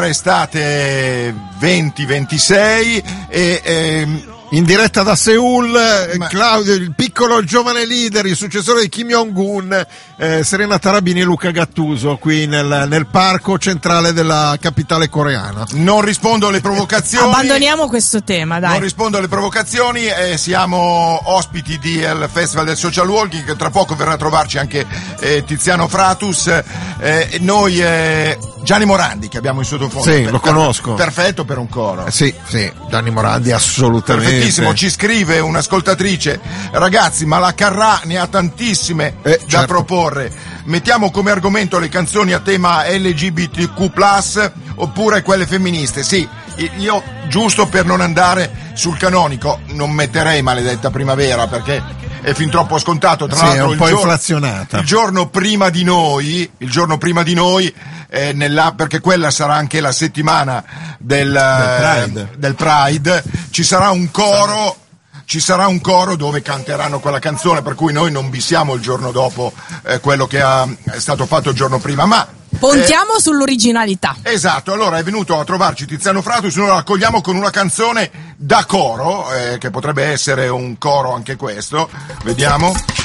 estate 2026 e in diretta da Seoul, Claudio, il piccolo giovane leader, il successore di Kim Jong-un, Serena Tarabini e Luca Gattuso qui nel parco centrale della capitale coreana. Non rispondo alle provocazioni. Abbandoniamo questo tema, dai. Non rispondo alle provocazioni, siamo ospiti del Festival del Social Walking, che tra poco verrà a trovarci anche Tiziano Fratus. Gianni Morandi, che abbiamo in sottofondo. Sì, lo conosco. Perfetto per un coro. Sì, Gianni Morandi assolutamente. Perfettissimo, ci scrive un'ascoltatrice: ragazzi, ma la Carrà ne ha tantissime da proporre. Mettiamo come argomento le canzoni a tema LGBTQ+, oppure quelle femministe. Sì, io, giusto per non andare sul canonico, non metterei Maledetta Primavera, perché è fin troppo scontato. Tra l'altro è un po' inflazionata. Il giorno prima di noi, perché quella sarà anche la settimana del Pride, ci sarà un coro dove canteranno quella canzone, per cui noi non bissiamo il giorno dopo quello che è stato fatto il giorno prima, ma puntiamo sull'originalità. Esatto, allora è venuto a trovarci Tiziano Fratus, noi lo accogliamo con una canzone da coro, che potrebbe essere un coro anche questo, vediamo.